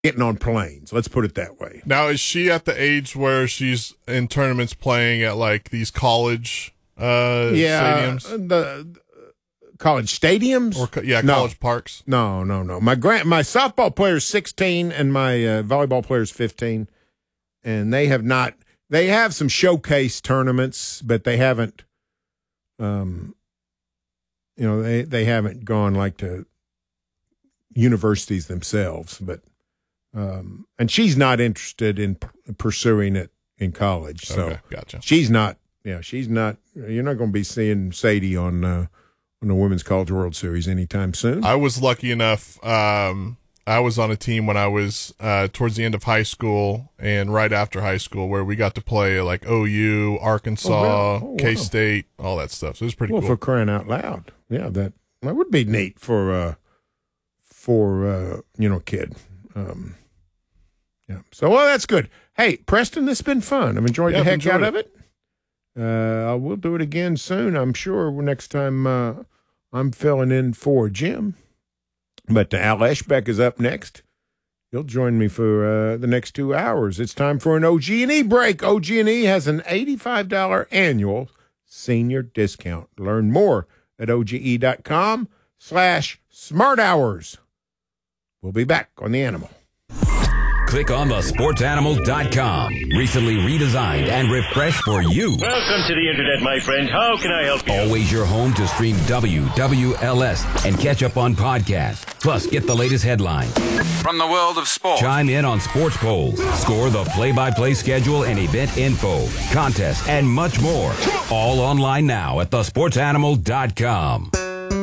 getting on planes. Let's put it that way. Now, is she at the age where she's in tournaments playing at like these college stadiums? The college stadiums? College parks. No. My softball player is 16 and my volleyball player is 15, and they have not. They have some showcase tournaments, but they haven't. They haven't gone like to universities themselves, but. And she's not interested in pursuing it in college. So okay, gotcha. She's not. Yeah, she's not. You're not going to be seeing Sadie on the Women's College World Series anytime soon. I was lucky enough. I was on a team when I was towards the end of high school and right after high school where we got to play like OU, Arkansas, K-State, all that stuff. So it was pretty cool. For crying out loud. Yeah, that would be neat for kid. So, that's good. Hey, Preston, this has been fun. I've enjoyed the heck out of it. We'll do it again soon, I'm sure, next time I'm filling in for Jim. But Al Eschbeck is up next. He'll join me for the next 2 hours. It's time for an OG&E break. OG&E has an $85 annual senior discount. Learn more at OGE.com/smarthours. We'll be back on The Animal. Click on thesportsanimal.com. Recently redesigned and refreshed for you. Welcome to the internet, my friend. How can I help you? Always your home to stream WWLS and catch up on podcasts. Plus, get the latest headlines from the world of sports. Chime in on sports polls. Score the play-by-play schedule and event info, contests, and much more. All online now at thesportsanimal.com.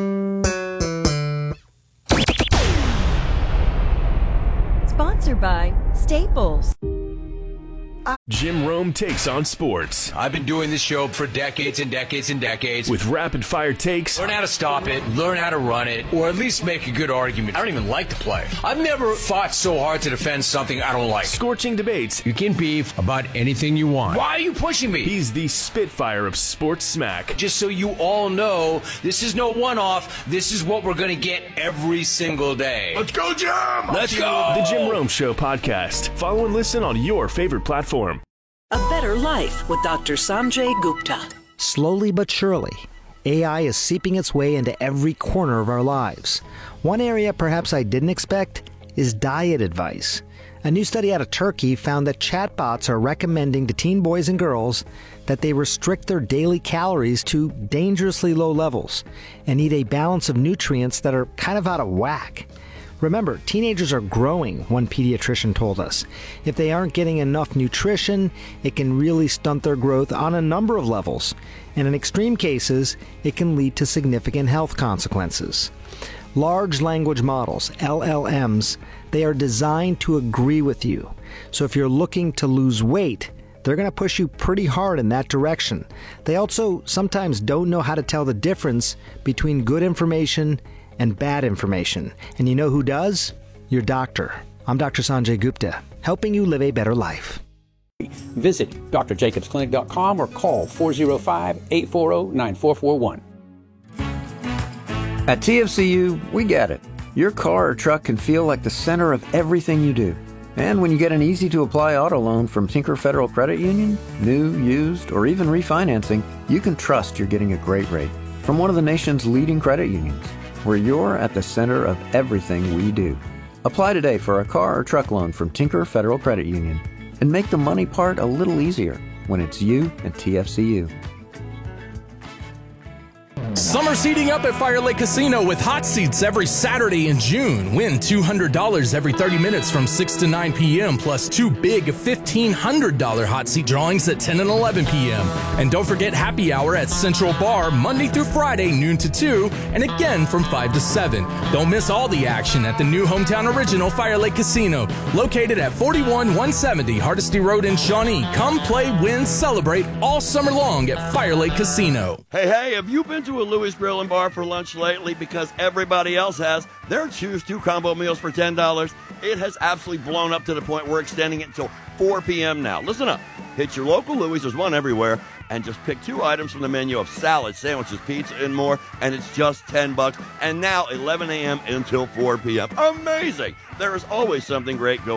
Sponsored by Staples. Jim Rome takes on sports. I've been doing this show for decades and decades and decades. With rapid-fire takes. Learn how to stop it, learn how to run it, or at least make a good argument. I don't even like to play. I've never fought so hard to defend something I don't like. Scorching debates. You can beef about anything you want. Why are you pushing me? He's the Spitfire of sports smack. Just so you all know, this is no one-off. This is what we're going to get every single day. Let's go, Jim! Let's go! The Jim Rome Show podcast. Follow and listen on your favorite platform. A Better Life with Dr. Sanjay Gupta. Slowly but surely, AI is seeping its way into every corner of our lives. One area perhaps I didn't expect is diet advice. A new study out of Turkey found that chatbots are recommending to teen boys and girls that they restrict their daily calories to dangerously low levels and eat a balance of nutrients that are kind of out of whack. Remember, teenagers are growing, one pediatrician told us. If they aren't getting enough nutrition, it can really stunt their growth on a number of levels. And in extreme cases, it can lead to significant health consequences. Large language models, LLMs, they are designed to agree with you. So if you're looking to lose weight, they're going to push you pretty hard in that direction. They also sometimes don't know how to tell the difference between good information and bad information. And you know who does? Your doctor. I'm Dr. Sanjay Gupta, helping you live a better life. Visit drjacobsclinic.com or call 405-840-9441. At TFCU, we get it. Your car or truck can feel like the center of everything you do. And when you get an easy-to-apply auto loan from Tinker Federal Credit Union, new, used, or even refinancing, you can trust you're getting a great rate from one of the nation's leading credit unions, where you're at the center of everything we do. Apply today for a car or truck loan from Tinker Federal Credit Union and make the money part a little easier when it's you and TFCU. Summer seating up at Fire Lake Casino with hot seats every Saturday in June. Win $200 every 30 minutes from 6 to 9 p.m. plus two big $1,500 hot seat drawings at 10 and 11 p.m. And don't forget happy hour at Central Bar Monday through Friday, noon to 2, and again from 5 to 7. Don't miss all the action at the new hometown original Fire Lake Casino, located at 41170 Hardesty Road in Shawnee. Come play, win, celebrate all summer long at Fire Lake Casino. Hey, have you been to a Louis Grill and Bar for lunch lately? Because everybody else has. Their Choose 2 combo meals for $10. It has absolutely blown up to the point we're extending it until 4 p.m. now. Listen up. Hit your local Louis. There's one everywhere. and just pick 2 items from the menu of salad, sandwiches, pizza, and more, and it's just $10. And now 11 a.m. until 4 p.m. Amazing! There is always something great going